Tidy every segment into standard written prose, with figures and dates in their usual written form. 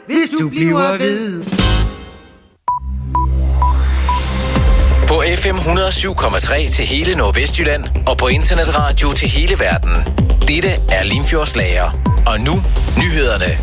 hvis du bliver ved. På FM 107,3 til hele Nordvestjylland og på internetradio til hele verden. Dette er Limfjordslager. Og nu nyhederne.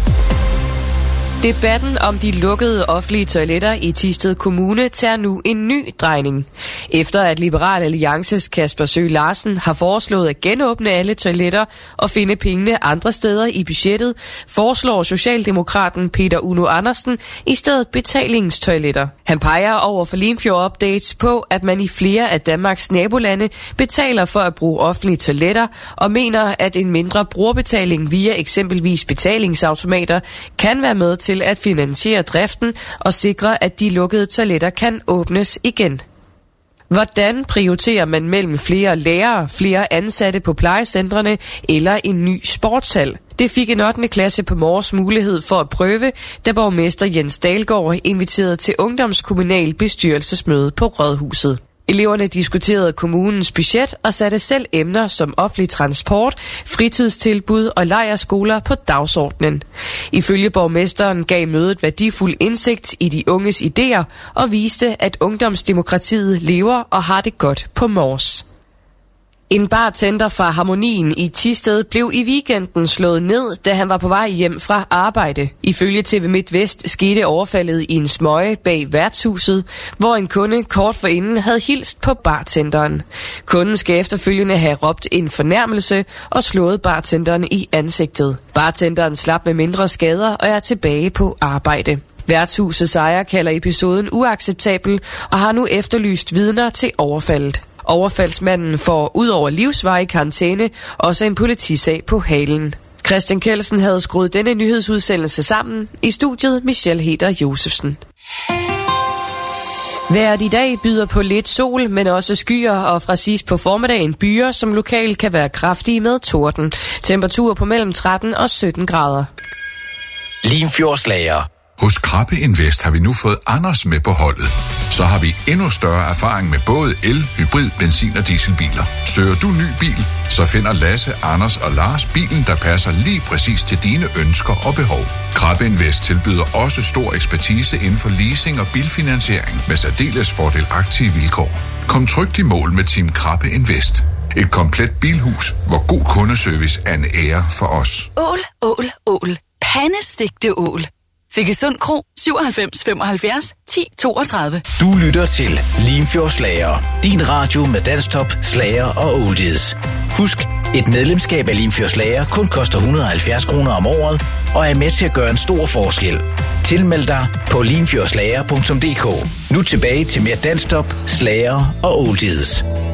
Debatten om de lukkede offentlige toiletter i Thisted Kommune tager nu en ny drejning. Efter at Liberal Alliances Kasper Søe Larsen har foreslået at genåbne alle toiletter og finde pengene andre steder i budgettet, foreslår Socialdemokraten Peter Uno Andersen i stedet betalingstoiletter. Han peger over for Limfjord Updates på, at man i flere af Danmarks nabolande betaler for at bruge offentlige toiletter og mener, at en mindre brugerbetaling via eksempelvis betalingsautomater kan være med til at finansiere driften og sikre, at de lukkede toiletter kan åbnes igen. Hvordan prioriterer man mellem flere lærere, flere ansatte på plejecentrene eller en ny sportshal? Det fik en 8. klasse på Mors mulighed for at prøve, da borgmester Jens Dahlgaard inviterede til ungdomskommunal bestyrelsesmøde på Rådhuset. Eleverne diskuterede kommunens budget og satte selv emner som offentlig transport, fritidstilbud og lejrskoler på dagsordenen. Ifølge borgmesteren gav mødet værdifuld indsigt i de unges idéer og viste, at ungdomsdemokratiet lever og har det godt på Mors. En bartender fra Harmonien i Thisted blev i weekenden slået ned, da han var på vej hjem fra arbejde. Ifølge TV MidtVest skete overfaldet i en smøge bag værtshuset, hvor en kunde kort forinden havde hilst på bartenderen. Kunden skal efterfølgende have råbt en fornærmelse og slået bartenderen i ansigtet. Bartenderen slap med mindre skader og er tilbage på arbejde. Værtshusets ejer kalder episoden uacceptabel og har nu efterlyst vidner til overfaldet. Overfaldsmanden får ud over livsvarig karantæne også en politisag på halen. Christian Kelsen havde skruet denne nyhedsudsendelse sammen. I studiet Michelle Heder Josefsen. Vejret i dag byder på lidt sol, men også skyer og fra sidst på formiddagen byer, som lokalt kan være kraftige med torden. Temperaturer på mellem 13 og 17 grader. Limfjordslager. Hos Krabbe Invest har vi nu fået Anders med på holdet. Så har vi endnu større erfaring med både el, hybrid, benzin- og dieselbiler. Søger du ny bil, så finder Lasse, Anders og Lars bilen, der passer lige præcis til dine ønsker og behov. Krabbe Invest tilbyder også stor ekspertise inden for leasing og bilfinansiering med særdeles fordelagtige vilkår. Kom trygt i mål med Team Krabbe Invest. Et komplet bilhus, hvor god kundeservice er en ære for os. Ål, ål, ål. Pandestegte ål. Fikkesund Kro 97 75 10 32. Du lytter til Limfjordslager. Din radio med dansktop, slager og oldies. Husk, et medlemskab af Limfjordslager kun koster 170 kroner om året og er med til at gøre en stor forskel. Tilmeld dig på limfjordslager.dk. Nu tilbage til mere dansktop, slager og oldies.